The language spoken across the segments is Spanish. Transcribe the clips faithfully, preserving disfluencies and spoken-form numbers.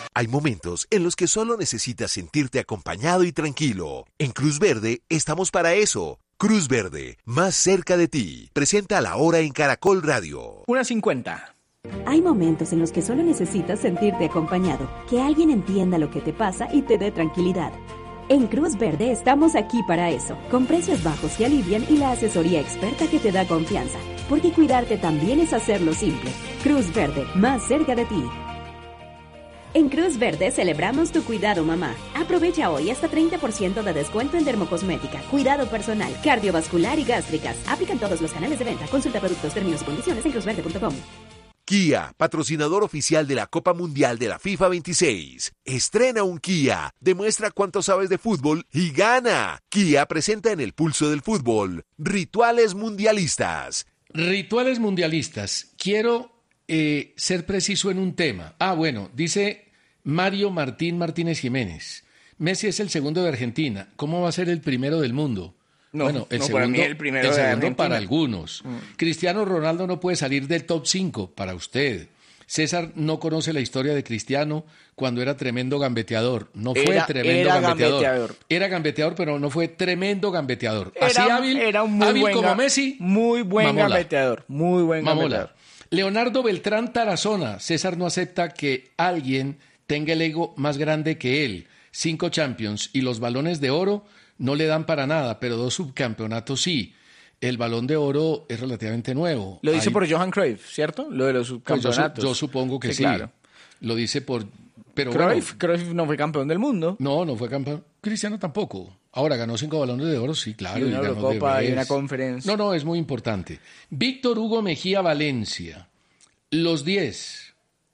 Hay momentos en los que solo necesitas sentirte acompañado y tranquilo. En Cruz Verde estamos para eso. Cruz Verde, más cerca de ti. Presenta La Hora en Caracol Radio. una cincuenta. Hay momentos en los que solo necesitas sentirte acompañado, que alguien entienda lo que te pasa y te dé tranquilidad. En Cruz Verde estamos aquí para eso, con precios bajos que alivian y la asesoría experta que te da confianza. Porque cuidarte también es hacerlo simple. Cruz Verde, más cerca de ti. En Cruz Verde celebramos tu cuidado, mamá. Aprovecha hoy hasta treinta por ciento de descuento en dermocosmética, cuidado personal, cardiovascular y gástricas. Aplican todos los canales de venta. Consulta productos, términos y condiciones en cruz verde punto com. Kia, patrocinador oficial de la Copa Mundial de la FIFA veintiséis. Estrena un Kia, demuestra cuánto sabes de fútbol y gana. Kia presenta en el pulso del fútbol Rituales Mundialistas. Rituales Mundialistas. Quiero eh, ser preciso en un tema. Ah, bueno, dice Mario Martín Martínez Jiménez. Messi es el segundo de Argentina. ¿Cómo va a ser el primero del mundo? No, bueno, el no, segundo, para mí el primero el de segundo Argentina. para algunos. Mm. Cristiano Ronaldo no puede salir del top cinco para usted. César no conoce la historia de Cristiano cuando era tremendo gambeteador. No fue era, tremendo era gambeteador. gambeteador. Era gambeteador, pero no fue tremendo gambeteador. Era, Así hábil, era un muy hábil buen, como Messi. Muy buen mamola. gambeteador. Muy buen Mamola. gambeteador. Leonardo Beltrán Tarazona. César no acepta que alguien tenga el ego más grande que él. Cinco Champions y los balones de oro no le dan para nada, pero dos subcampeonatos sí. El Balón de Oro es relativamente nuevo. Lo dice Hay... por Johan Cruyff, ¿cierto? Lo de los subcampeonatos. Pues yo, yo supongo que sí. sí. Claro. Lo dice por... Pero Cruyff, bueno, Cruyff no fue campeón del mundo. No, no fue campeón. Cristiano tampoco. Ahora ganó cinco Balones de Oro, sí, claro. Y una y ganó Eurocopa de y una conferencia. No, no, es muy importante. Víctor Hugo Mejía Valencia. Los diez.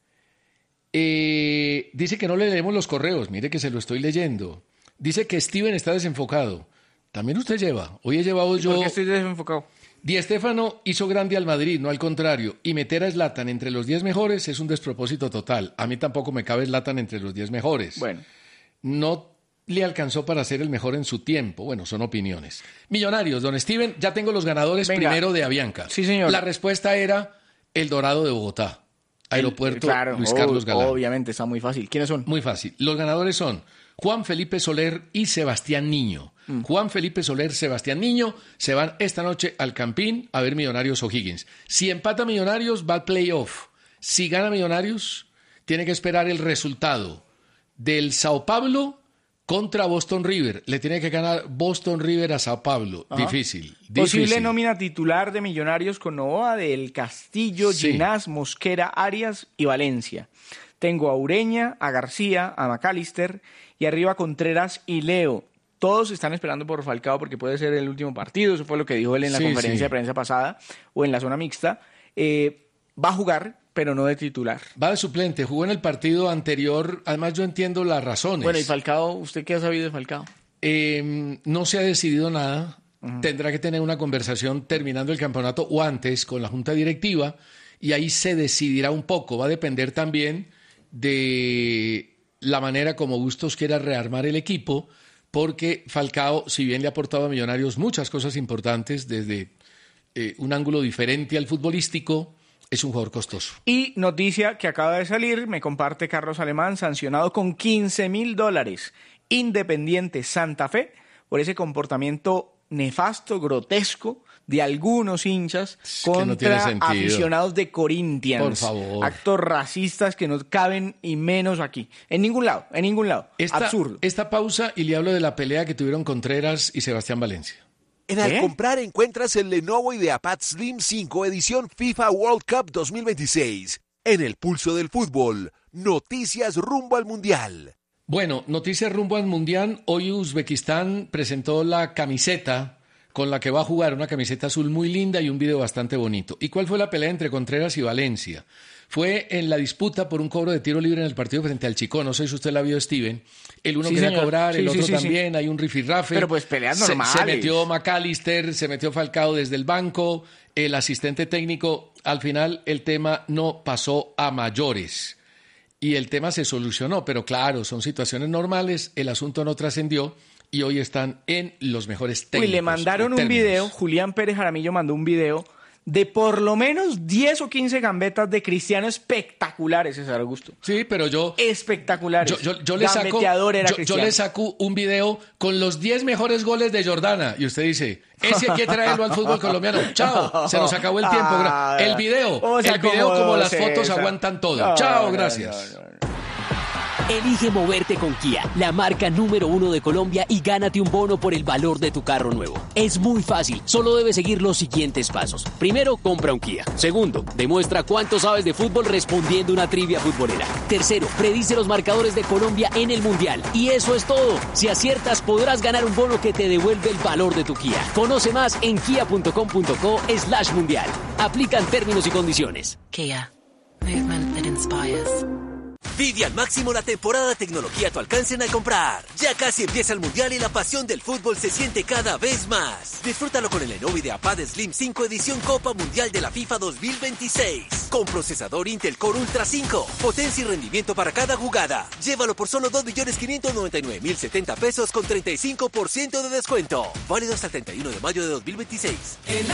Eh, dice que no le leemos los correos. Mire que se lo estoy leyendo. Dice que Steven está desenfocado. También usted lleva. Hoy he llevado yo... ¿Por qué estoy desenfocado? Di Stéfano hizo grande al Madrid, no al contrario. Y meter a Zlatan entre los diez mejores es un despropósito total. A mí tampoco me cabe Zlatan entre los diez mejores. Bueno. No le alcanzó para ser el mejor en su tiempo. Bueno, son opiniones. Millonarios, don Steven, ya tengo los ganadores. Venga. Primero de Avianca. Sí, señor. La respuesta era El Dorado de Bogotá. Aeropuerto el, claro, Luis Carlos Galán. Obviamente, está muy fácil. ¿Quiénes son? Muy fácil. Los ganadores son Juan Felipe Soler y Sebastián Niño. Mm. Juan Felipe Soler, Sebastián Niño se van esta noche al Campín a ver Millonarios O'Higgins. Si empata Millonarios, va al playoff. Si gana Millonarios, tiene que esperar el resultado del Sao Paulo contra Boston River. Le tiene que ganar Boston River a Sao Paulo. Ajá. Difícil, Posible difícil. nómina titular de Millonarios con Novoa, del Castillo, sí. Ginás, Mosquera, Arias y Valencia. Tengo a Ureña, a García, a McAllister y arriba Contreras y Leo. Todos están esperando por Falcao porque puede ser el último partido. Eso fue lo que dijo él en la sí, conferencia sí. de prensa pasada o en la zona mixta. Eh, va a jugar, pero no de titular. Va de suplente, jugó en el partido anterior. Además, yo entiendo las razones. Bueno, ¿y Falcao? ¿Usted qué ha sabido de Falcao? Eh, no se ha decidido nada. Uh-huh. Tendrá que tener una conversación terminando el campeonato o antes con la junta directiva y ahí se decidirá un poco. Va a depender también de la manera como Bustos quiera rearmar el equipo, porque Falcao, si bien le ha aportado a Millonarios muchas cosas importantes desde eh, un ángulo diferente al futbolístico, es un jugador costoso. Y noticia que acaba de salir, me comparte Carlos Alemán, sancionado con quince mil dólares. Independiente Santa Fe, por ese comportamiento nefasto, grotesco, de algunos hinchas es contra no aficionados de Corinthians. Por favor. Actos racistas que no caben y menos aquí. En ningún lado, en ningún lado. Esta, Absurdo. Esta pausa y le hablo de la pelea que tuvieron Contreras y Sebastián Valencia. En Al Comprar encuentras el Lenovo IdeaPad Slim cinco edición FIFA World Cup dos mil veintiséis. En el pulso del fútbol, noticias rumbo al Mundial. Bueno, noticias rumbo al Mundial. Hoy Uzbekistán presentó la camiseta con la que va a jugar, una camiseta azul muy linda y un video bastante bonito. ¿Y cuál fue la pelea entre Contreras y Valencia? Fue en la disputa por un cobro de tiro libre en el partido frente al Chico. No sé si usted la vio, Steven. El uno sí, quería señor. cobrar, sí, el otro sí, sí, sí. también. Hay un rifirrafe. Pero pues peleas normales. Se, se metió McAllister, se metió Falcao desde el banco. El asistente técnico, al final el tema no pasó a mayores. Y el tema se solucionó. Pero claro, son situaciones normales. El asunto no trascendió. Y hoy están en los mejores técnicos. Y le mandaron un video, Julián Pérez Jaramillo mandó un video de por lo menos diez o quince gambetas de Cristiano espectaculares, César Augusto. Sí, pero yo... Espectaculares. Yo, yo, yo, le, saco, era yo, yo le saco un video con los diez mejores goles de Jordana y usted dice, ese hay que traerlo al fútbol colombiano. Chao, se nos acabó el tiempo. El video, Oh, se el video acomodó, como las César. fotos aguantan todo. No, Chao, no, gracias. no, no, no. Elige moverte con Kia, la marca número uno de Colombia, y gánate un bono por el valor de tu carro nuevo. Es muy fácil, solo debes seguir los siguientes pasos. Primero, compra un Kia. Segundo, demuestra cuánto sabes de fútbol respondiendo una trivia futbolera. Tercero, predice los marcadores de Colombia en el Mundial. Y eso es todo. Si aciertas, podrás ganar un bono que te devuelve el valor de tu Kia. Conoce más en kia punto com punto co slash mundial. Aplican términos y condiciones. Kia. Movement that inspires. Vive al máximo la temporada de tecnología a tu alcance en Al Comprar. Ya casi empieza el Mundial y la pasión del fútbol se siente cada vez más. Disfrútalo con el Lenovo IdeaPad Slim cinco edición Copa Mundial de la FIFA dos mil veintiséis. Con procesador Intel Core Ultra cinco. Potencia y rendimiento para cada jugada. Llévalo por solo dos millones quinientos noventa y nueve mil setenta pesos con treinta y cinco por ciento de descuento. Válido hasta el treinta y uno de mayo de dos mil veintiséis. El